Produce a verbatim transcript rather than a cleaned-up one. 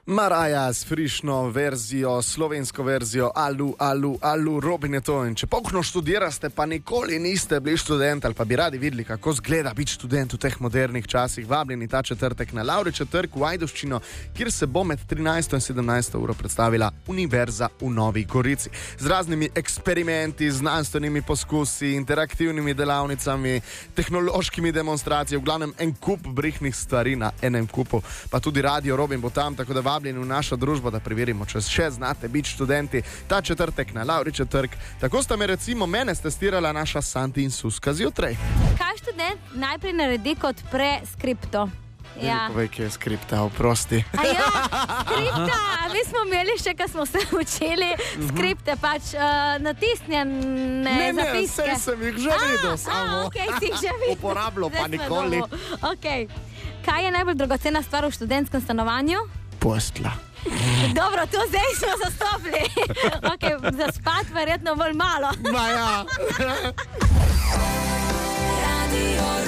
Maraja s frišno verzijo, slovensko verzijo, alu, alu, alu, Robin je to. In če pokno študiraste, pa nikoli niste bili študent ali pa bi radi videli, kako zgleda biti študent v teh modernih časih, vabljeni ta četrtek na Lavričev trg v Ajdovščino, kjer se bo med trinajsto in sedemnajsto uro predstavila Univerza v Novi Gorici. Z raznimi eksperimenti, znanstvenimi poskusi, interaktivnimi delavnicami, tehnološkimi demonstracijami, v glavnem en kup brihnih stvari na enem kupu. Pa tudi Radio Robin bo tam, tako da vabljeni v našo družbo, da preverimo, če še znate biti študenti. Ta četrtek na Lavričev trg. Tako sta me recimo mene testirala naša Santi in Suska zjutraj. Kaj študent najprej naredi, kot pre skripto? Ja. Povej, kje je skripta, oprosti. A ja, skripta, mi smo imeli še, ko smo se učili, skripte pač uh, natisnjene Ne, ne, zapiske. sej sem jih že videl, samo A, okej, si jih že videl. uporabljal pa Zdaj smo nikoli. dobu. Okej. Kaj je najbolj dragocena stvar v študentskem stanovanju? Postla. Dobro, to zdaj smo zastopili. Okay, za spat verjetno bolj malo. Ma ja. Radio